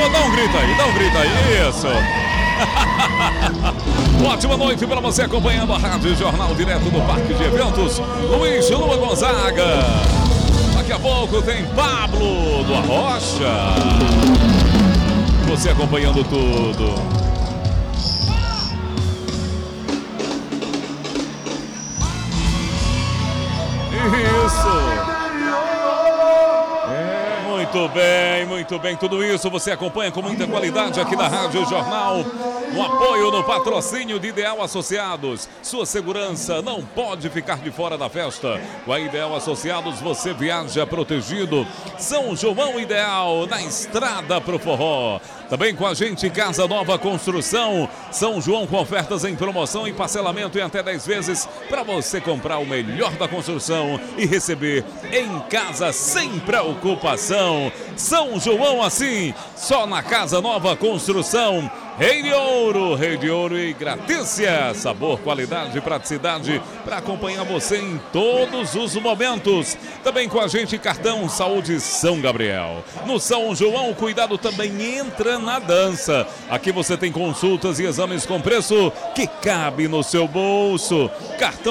Dá um grito aí, isso. Ótima noite para você acompanhando a Rádio Jornal direto do Parque de Eventos Luiz Lua Gonzaga. Daqui a pouco tem Pablo do Arrocha. Você acompanhando tudo. Isso. Muito bem. Tudo isso você acompanha com muita qualidade aqui na Rádio Jornal. No apoio, no patrocínio de Ideal Associados. Sua segurança não pode ficar de fora da festa. Com a Ideal Associados você viaja protegido. São João Ideal, na estrada pro forró. Também com a gente Casa Nova Construção. São João com ofertas em promoção e parcelamento em até 10 vezes para você comprar o melhor da construção e receber em casa sem preocupação. São João assim, só na Casa Nova Construção. Rei de Ouro e Gratícia. Sabor, qualidade e praticidade para acompanhar você em todos os momentos. Também com a gente Cartão Saúde São Gabriel. No São João, o cuidado também entra na dança. Aqui você tem consultas e exames com preço que cabe no seu bolso. Cartão